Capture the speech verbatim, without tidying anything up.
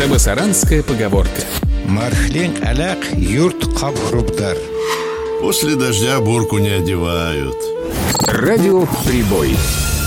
Табасаранская поговорка. Мархлен аляк юрт кабхрубдар. После дождя бурку не одевают. Радио «Прибой».